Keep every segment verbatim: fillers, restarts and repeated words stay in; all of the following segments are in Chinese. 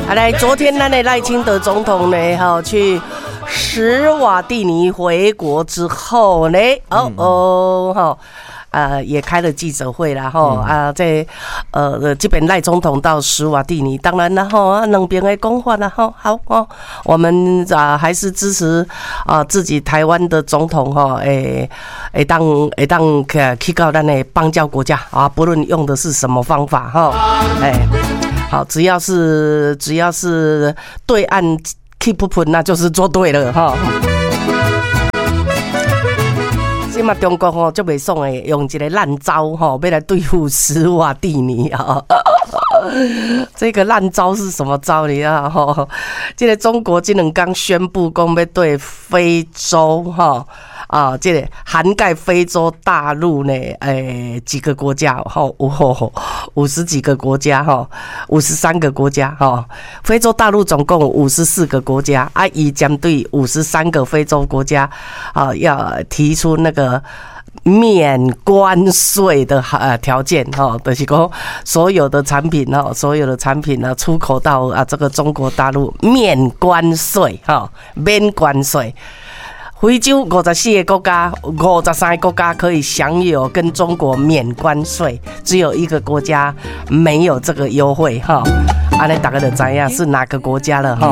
啊，来，昨天咱的赖清德总统呢，哈，去史瓦蒂尼回国之后呢，哦哦，哈。呃，也开了记者会啦，吼、嗯、啊，在呃这边赖总统到史瓦蒂尼，当然啦，吼啊，两边的讲法啦，吼好哦，我们啊还是支持啊自己台湾的总统吼，诶诶当诶当去到咱的邦交国家啊，不论用的是什么方法哈，哎，好，只要是只要是对岸 keep punch， 那就是做对了哈。今嘛中国吼就袂爽诶，用一个烂招吼，要来对付史瓦蒂尼啊！这个烂招是什么招？你啊吼，这个中国今两刚宣布讲要对非洲哈啊，这个涵盖非洲大陆呢，诶几个国家吼，五五十几个国家哈，五十三个国家哈，非洲大陆总共五十四个国家啊，以将对五十三个非洲国家啊，要提出那个免关税的呃条件哈，就是说所有的产品哈，所有的产品呢出口到啊这个中国大陆免关税哈，免关税。非洲五十四个国家，五十三个国家可以享有跟中国免关税，只有一个国家没有这个优惠哈。安尼大家就知道是哪个国家了哈。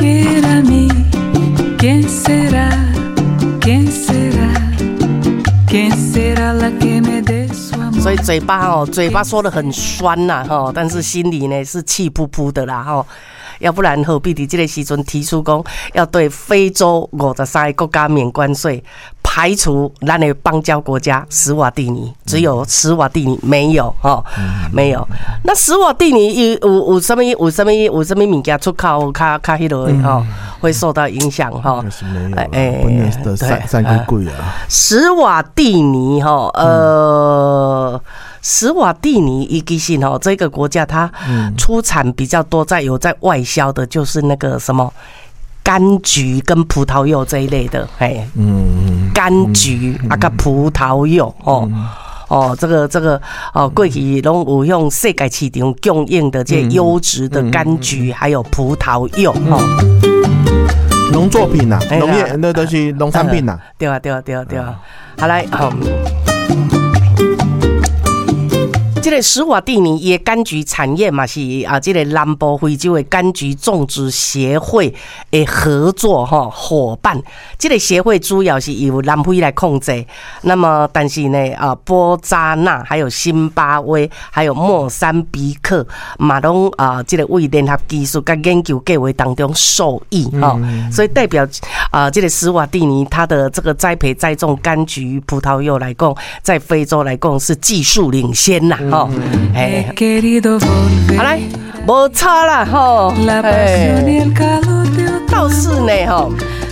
所以嘴巴哦，嘴巴说得很酸呐哈，但是心里呢是气噗噗的啦哈。要不然何必在这个时阵提出讲要对非洲五十三个国家免关税，排除咱的邦交国家史瓦蒂尼，只有史瓦蒂尼没有哈，没有。那史瓦蒂尼有有有什么有什么有什么物件出口较较迄落哈，会受到影响哈？ 哎哎，对，三个贵啊。 史瓦蒂尼哈，呃。史瓦蒂尼伊其实吼，这个国家它出产比较多，在有在外销的，就是那个什么柑橘跟葡萄柚这一类的，哎，嗯，柑橘啊个葡萄柚哦。哦，这个这个哦，过去拢有用世界市场供应的这优质的柑橘，还有葡萄柚哦。 农作品呐，农业那都是农产品呐。 对啊，对啊，对啊，对啊。好来，好。这个史瓦蒂尼的柑橘产业嘛是啊，这个南部非洲的柑橘种植协会的合作哈伙伴。这个协会主要是由南非来控制，那么但是呢啊，波扎纳还有辛巴威还有莫桑比克嘛拢啊，这个为联合技术跟研究计划当中受益哈，所以代表啊，这个史瓦蒂尼它的这个栽培栽种柑橘、葡萄柚来讲，在非洲来讲是技术领先呐。哦，哎，好来，无差啦吼，哎，倒是呢吼，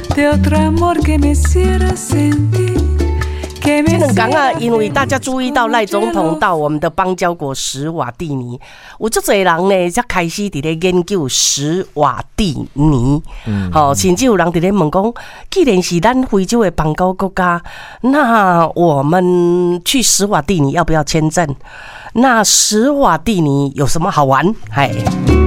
今两天啊，因为大家注意到赖总统到我们的邦交国史瓦蒂尼，有足侪人呢，才开始伫咧研究史瓦蒂尼，嗯，好，甚至有人伫咧问讲，既然是咱非洲的邦交国家，那我们去史瓦蒂尼要不要签证？那史瓦蒂尼有什么好玩？哎。